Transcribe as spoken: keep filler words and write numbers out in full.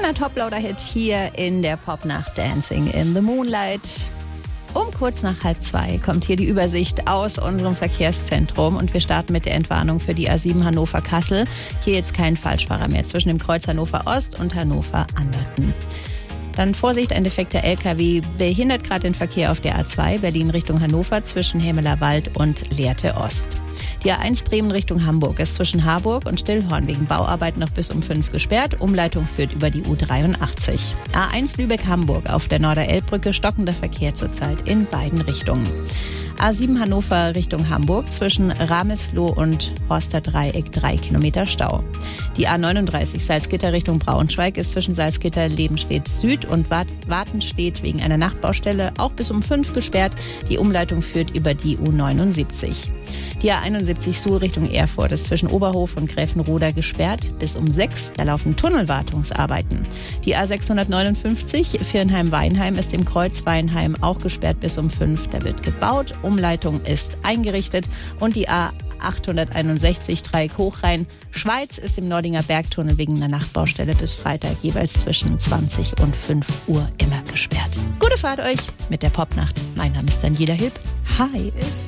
schöner Top-Loader-Hit hier in der Popnacht Dancing in the Moonlight. Um kurz nach halb zwei kommt hier die Übersicht aus unserem Verkehrszentrum und wir starten mit der Entwarnung für die A sieben Hannover-Kassel. Hier jetzt kein Falschfahrer mehr zwischen dem Kreuz Hannover Ost und Hannover Anderten. Dann Vorsicht, ein defekter L K W behindert gerade den Verkehr auf der A zwei Berlin Richtung Hannover zwischen Hemeler Wald und Lehrte Ost. Die A eins Bremen Richtung Hamburg ist zwischen Harburg und Stillhorn wegen Bauarbeiten noch bis um fünf gesperrt. Umleitung führt über die U dreiundachtzig. A eins Lübeck-Hamburg auf der Norder-Elb-Brücke stockender Verkehr zurzeit in beiden Richtungen. A sieben Hannover Richtung Hamburg zwischen Ramelsloh und Horster Dreieck drei Kilometer Stau. Die A neununddreißig Salzgitter Richtung Braunschweig ist zwischen Salzgitter Lebenstedt Süd und Wartenstedt wegen einer Nachtbaustelle auch bis um fünf gesperrt. Die Umleitung führt über die U neunundsiebzig. Die A einundsiebzig Suhl Richtung Erfurt ist zwischen Oberhof und Gräfenroda gesperrt bis um sechs. Da laufen Tunnelwartungsarbeiten. Die A sechshundertneunundfünfzig Viernheim-Weinheim ist im Kreuz Weinheim auch gesperrt bis um fünf. Da wird gebaut. Umleitung ist eingerichtet. Und die A achthunderteinundsechzig Dreieck Hochrhein Schweiz ist im Nordinger Bergtunnel wegen einer Nachtbaustelle bis Freitag jeweils zwischen zwanzig und fünf Uhr immer gesperrt. Gute Fahrt euch mit der Popnacht. Mein Name ist Daniela Hilb. Hi.